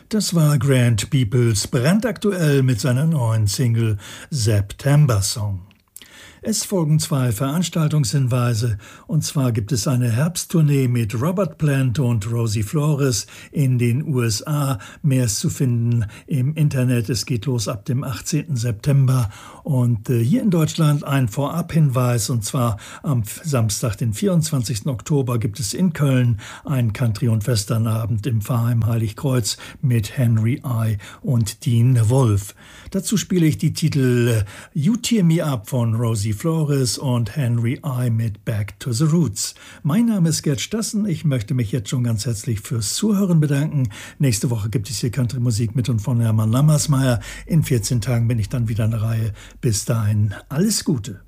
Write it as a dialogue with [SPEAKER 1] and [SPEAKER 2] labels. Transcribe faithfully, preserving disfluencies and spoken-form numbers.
[SPEAKER 1] Das war Grant Peoples brandaktuell mit seiner neuen Single September Song. Es folgen zwei Veranstaltungshinweise, und zwar gibt es eine Herbsttournee mit Robert Plant und Rosie Flores in den U S A. Mehr ist zu finden im Internet. Es geht los ab dem achtzehnten September und äh, hier in Deutschland ein Vorabhinweis, und zwar am Samstag, den vierundzwanzigsten Oktober, gibt es in Köln einen Country- und Westernabend im Pfarrheim Heiligkreuz mit Henry I. und Dean Wolf. Dazu spiele ich die Titel äh, You Tear Me Up von Rosie Flores und Henry I. mit Back to the Roots. Mein Name ist Gerd Stassen. Ich möchte mich jetzt schon ganz herzlich fürs Zuhören bedanken. Nächste Woche gibt es hier Country-Musik mit und von Hermann Lammersmeier. In vierzehn Tagen bin ich dann wieder an der Reihe. Bis dahin alles Gute.